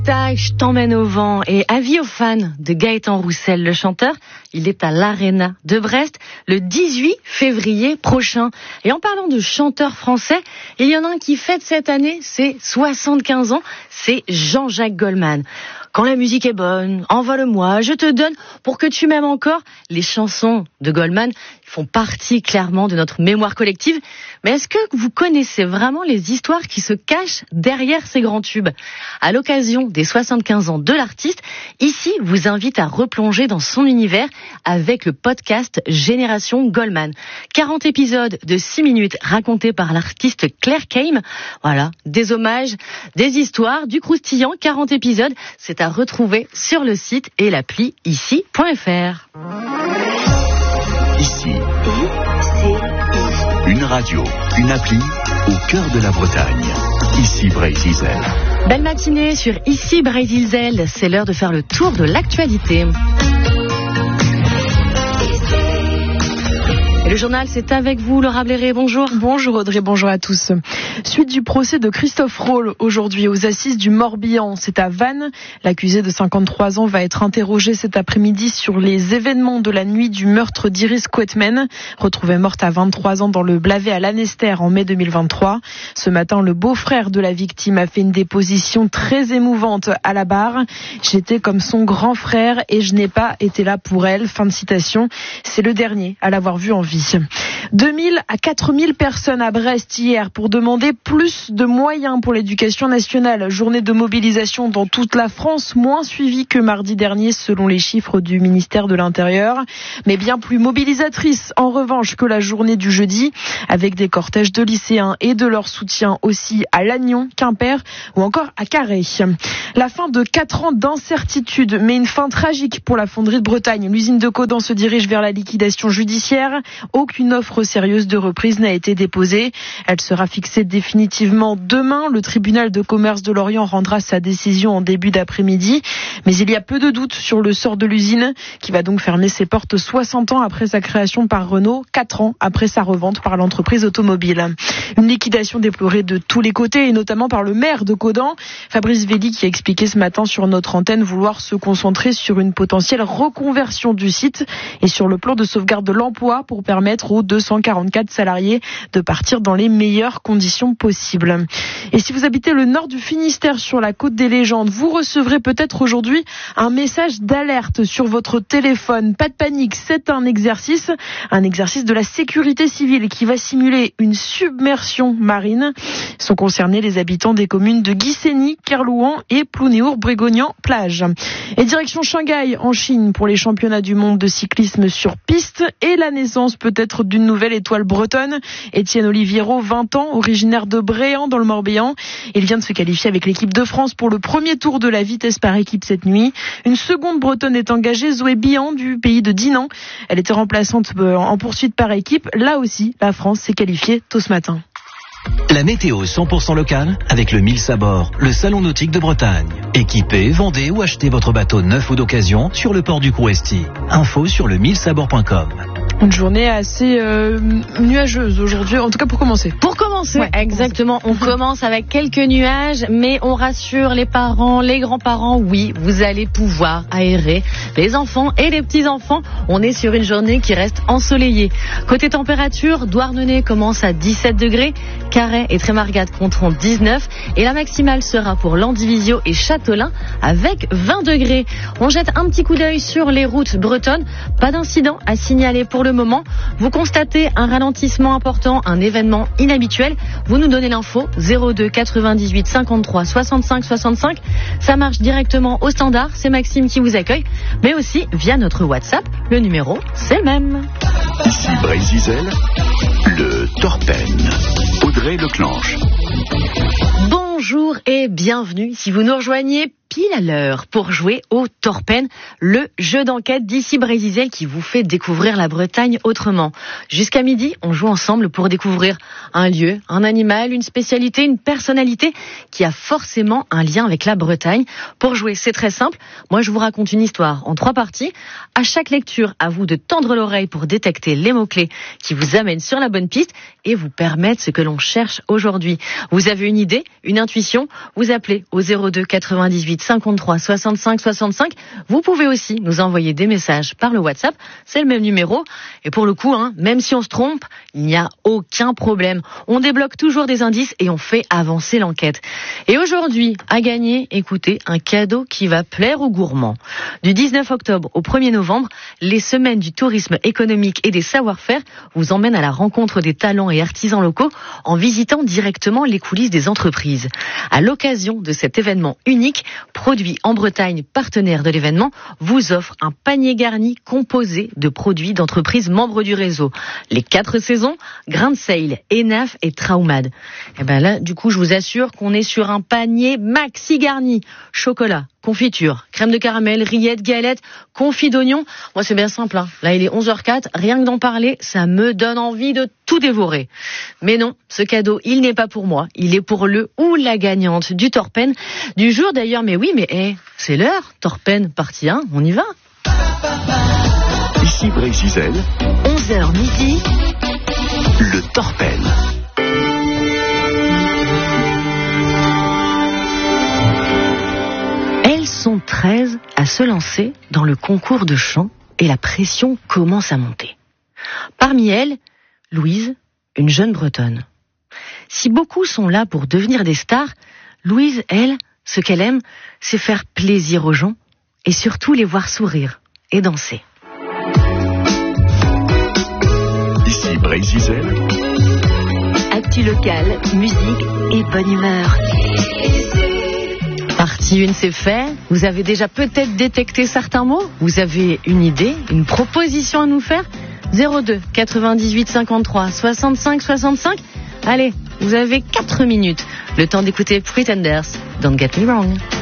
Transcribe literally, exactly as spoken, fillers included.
Je t'emmène au vent et avis aux fans de Gaëtan Roussel, le chanteur. Il est à l'Arena de Brest le dix-huit février prochain. Et en parlant de chanteurs français, il y en a un qui fête cette année ses soixante-quinze ans, c'est Jean-Jacques Goldman. Quand la musique est bonne, envole-moi, je te donne pour que tu m'aimes encore. Les chansons de Goldman font partie clairement de notre mémoire collective. Mais est-ce que vous connaissez vraiment les histoires qui se cachent derrière ces grands tubes ? À l'occasion des soixante-quinze ans de l'artiste, ici vous invite à replonger dans son univers avec le podcast Génération Goldman. quarante épisodes de six minutes racontés par l'artiste Claire Kame. Voilà, des hommages, des histoires, du croustillant, quarante épisodes. C'est à retrouver sur le site et l'appli ici point f r. Ici, une radio, une appli au cœur de la Bretagne. Ici Brésil. Belle matinée sur Ici Brésil. C'est l'heure de faire le tour de l'actualité. Le journal, c'est avec vous, Laura Bléré, bonjour. Bonjour Audrey, bonjour à tous. Suite du procès de Christophe Rolle, aujourd'hui aux assises du Morbihan, c'est à Vannes. L'accusé de cinquante-trois ans va être interrogé cet après-midi sur les événements de la nuit du meurtre d'Iris Quetmen, retrouvée morte à vingt-trois ans dans le Blavet à Lanester en mai deux mille vingt-trois. Ce matin, le beau-frère de la victime a fait une déposition très émouvante à la barre. J'étais comme son grand frère et je n'ai pas été là pour elle. Fin de citation. C'est le dernier à l'avoir vu en vie. deux mille à quatre mille personnes à Brest hier pour demander plus de moyens pour l'éducation nationale. Journée de mobilisation dans toute la France, moins suivie que mardi dernier selon les chiffres du ministère de l'Intérieur, mais bien plus mobilisatrice en revanche que la journée du jeudi, avec des cortèges de lycéens et de leur soutien aussi à Lannion, Quimper ou encore à Carhaix. La fin de quatre ans d'incertitude, mais une fin tragique pour la fonderie de Bretagne. L'usine de Codan se dirige vers la liquidation judiciaire. Aucune offre sérieuse de reprise n'a été déposée. Elle sera fixée définitivement demain. Le tribunal de commerce de Lorient rendra sa décision en début d'après-midi. Mais il y a peu de doute sur le sort de l'usine, qui va donc fermer ses portes soixante ans après sa création par Renault, quatre ans après sa revente par l'entreprise automobile. Une liquidation déplorée de tous les côtés, et notamment par le maire de Codan, Fabrice Velli, qui a expliqué ce matin sur notre antenne vouloir se concentrer sur une potentielle reconversion du site et sur le plan de sauvegarde de l'emploi pour permettre aux deux cent quarante-quatre salariés de partir dans les meilleures conditions possibles. Et si vous habitez le nord du Finistère sur la côte des légendes, vous recevrez peut-être aujourd'hui un message d'alerte sur votre téléphone. Pas de panique, c'est un exercice, un exercice de la sécurité civile qui va simuler une submersion marine. Sont concernés les habitants des communes de Guissény, Kerlouan et Plounéour-Brégognan-Plage. Et direction Shanghai en Chine pour les championnats du monde de cyclisme sur piste et la naissance peut-être d'une nouvelle étoile bretonne. Étienne Oliviero, vingt ans, originaire de Bréant dans le Morbihan. Il vient de se qualifier avec l'équipe de France pour le premier tour de la vitesse par équipe cette nuit. Une seconde bretonne est engagée, Zoé Bihan du pays de Dinan. Elle était remplaçante en poursuite par équipe. Là aussi, la France s'est qualifiée tôt ce matin. La météo cent pour cent locale avec le Mills à bord, le salon nautique de Bretagne. Équipez, vendez ou achetez votre bateau neuf ou d'occasion sur le port du Crouesti. Info sur le mills à bord point com. Une journée assez euh, nuageuse aujourd'hui, en tout cas pour commencer. Pour commencer, ouais, exactement. On commence avec quelques nuages, mais on rassure les parents, les grands-parents. Oui, vous allez pouvoir aérer les enfants et les petits-enfants. On est sur une journée qui reste ensoleillée. Côté température, Douarnenez commence à dix-sept degrés, Carhaix et Trémargat compteront dix-neuf, et la maximale sera pour Landivisiau et Châtelain avec vingt degrés. On jette un petit coup d'œil sur les routes bretonnes. Pas d'incident à signaler pour le moment. Vous constatez un ralentissement important, un événement inhabituel, vous nous donnez l'info zéro deux quatre-vingt-dix-huit cinquante-trois soixante-cinq soixante-cinq. Ça marche directement au standard, c'est Maxime qui vous accueille, mais aussi via notre WhatsApp. Le numéro, c'est le même. Ici Brésil, le Torpen. Audrey Leclanche. Bonjour et bienvenue si vous nous rejoignez pile à l'heure pour jouer au Torpen, le jeu d'enquête d'Ici Brésil qui vous fait découvrir la Bretagne autrement. Jusqu'à midi, on joue ensemble pour découvrir un lieu, un animal, une spécialité, une personnalité qui a forcément un lien avec la Bretagne. Pour jouer, c'est très simple. Moi, je vous raconte une histoire en trois parties. À chaque lecture, à vous de tendre l'oreille pour détecter les mots-clés qui vous amènent sur la bonne piste et vous permettent ce que l'on cherche aujourd'hui. Vous avez une idée, une intuition intuition, vous appelez au zéro deux quatre-vingt-dix-huit cinquante-trois soixante-cinq soixante-cinq. Vous pouvez aussi nous envoyer des messages par le WhatsApp, c'est le même numéro. Et pour le coup, hein, même si on se trompe, il n'y a aucun problème. On débloque toujours des indices et on fait avancer l'enquête. Et aujourd'hui, à gagner, écoutez, un cadeau qui va plaire aux gourmands. Du dix-neuf octobre au premier novembre, les semaines du tourisme économique et des savoir-faire vous emmènent à la rencontre des talents et artisans locaux en visitant directement les coulisses des entreprises. À l'occasion de cet événement unique, Produits en Bretagne, partenaire de l'événement, vous offre un panier garni composé de produits d'entreprises membres du réseau. Les quatre saisons, Grain de Seil, Enaf et Traumad. Et ben là, du coup, je vous assure qu'on est sur un panier maxi garni. Chocolat, confiture, crème de caramel, rillettes, galettes, confit d'oignon. Moi, c'est bien simple, hein. Là, il est onze heures zéro quatre. Rien que d'en parler, ça me donne envie de tout dévorer. Mais non, ce cadeau, il n'est pas pour moi. Il est pour le ou la gagnante du Torpen du jour d'ailleurs. Mais oui, mais hey, c'est l'heure. Torpen, partie un, on y va. Ici Bray-Gisèle. onze heures midi. Le Torpen. Elles sont treize à se lancer dans le concours de chant et la pression commence à monter. Parmi elles, Louise, une jeune Bretonne. Si beaucoup sont là pour devenir des stars, Louise, elle, ce qu'elle aime, c'est faire plaisir aux gens et surtout les voir sourire et danser. Ici Bray-Gisèle. Actu local, musique et bonne humeur. Partie un, c'est fait. Vous avez déjà peut-être détecté certains mots. Vous avez une idée, une proposition à nous faire. zéro deux quatre-vingt-dix-huit cinquante-trois soixante-cinq soixante-cinq. Allez, vous avez quatre minutes. Le temps d'écouter Pretenders. Don't get me wrong.